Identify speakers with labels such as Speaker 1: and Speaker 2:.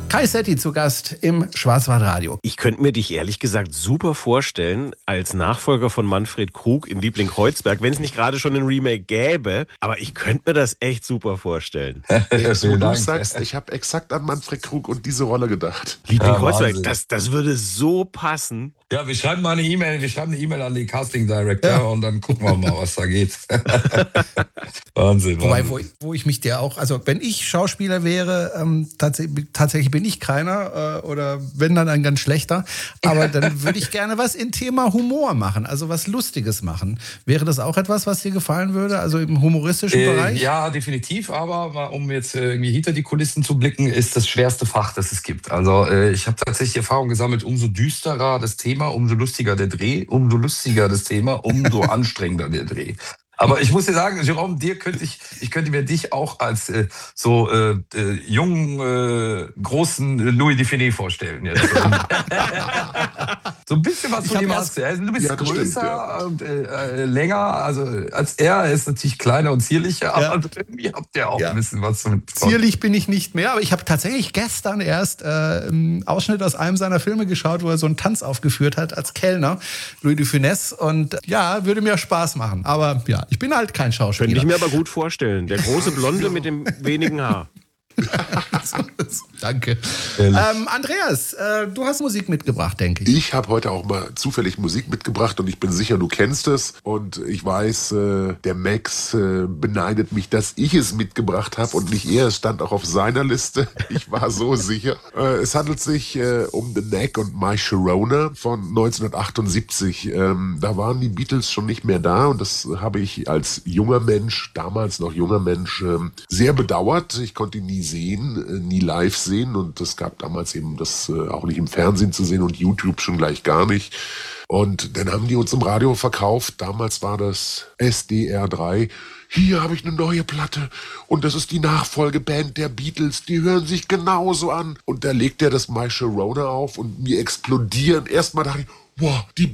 Speaker 1: Kai Setti zu Gast im Schwarzwaldradio.
Speaker 2: Ich könnte mir dich ehrlich gesagt super vorstellen als Nachfolger von Manfred Krug in Liebling Kreuzberg, wenn es nicht gerade schon ein Remake gäbe. Aber ich könnte mir das echt super vorstellen.
Speaker 3: So, du sagst, ich habe exakt an Manfred Krug und diese Rolle gedacht.
Speaker 2: Liebling Kreuzberg, das würde so passen.
Speaker 4: Ja, wir schreiben eine E-Mail an den Casting Director und dann gucken wir mal, was da geht. Wahnsinn.
Speaker 1: Wobei, wo ich mich der auch, also wenn ich Schauspieler wäre, tatsächlich bin ich keiner oder wenn dann ein ganz schlechter, aber dann würde ich gerne was in Thema Humor machen, also was Lustiges machen. Wäre das auch etwas, was dir gefallen würde, also im humoristischen Bereich?
Speaker 4: Ja, definitiv, aber um jetzt irgendwie hinter die Kulissen zu blicken, ist das schwerste Fach, das es gibt. Also ich habe tatsächlich Erfahrung gesammelt, umso düsterer das Thema, umso lustiger der Dreh, umso lustiger das Thema, umso anstrengender der Dreh. Aber ich muss dir sagen, Jérôme, ich könnte mir dich auch als jungen, großen Louis Define vorstellen. Jetzt. So ein bisschen was von ihm hast du. Du bist größer und länger, also als er ist natürlich kleiner und zierlicher, aber irgendwie habt ihr auch ein bisschen was mit.
Speaker 1: Zierlich bin ich nicht mehr, aber ich habe tatsächlich gestern erst einen Ausschnitt aus einem seiner Filme geschaut, wo er so einen Tanz aufgeführt hat als Kellner, Louis de Funès, und ja, würde mir Spaß machen, aber ja, ich bin halt kein Schauspieler.
Speaker 2: Könnte ich mir aber gut vorstellen. Der große Blonde mit dem wenigen Haar.
Speaker 1: Danke. Andreas, du hast Musik mitgebracht, denke ich.
Speaker 3: Ich habe heute auch mal zufällig Musik mitgebracht und ich bin sicher, du kennst es. Und ich weiß, der Max beneidet mich, dass ich es mitgebracht habe und nicht er. Es stand auch auf seiner Liste. Ich war so sicher. Es handelt sich um The Knack und My Sharona von 1978. Da waren die Beatles schon nicht mehr da und das habe ich als junger Mensch, damals noch junger Mensch, sehr bedauert. Ich konnte ihn nie sehen, nie live sehen und es gab damals eben das auch nicht im Fernsehen zu sehen und YouTube schon gleich gar nicht. Und dann haben die uns im Radio verkauft, damals war das SDR 3. Hier habe ich eine neue Platte und das ist die Nachfolgeband der Beatles, die hören sich genauso an. Und da legt er das My Sharona auf und mir explodieren. Erstmal dachte ich, wow, die